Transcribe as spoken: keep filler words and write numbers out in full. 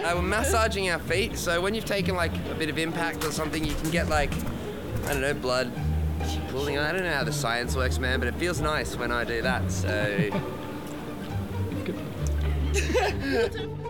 Uh, we're massaging our feet, so when you've taken like a bit of impact or something, you can get like, I don't know, blood pooling. I don't know how the science works, man, but it feels nice when I do that, so...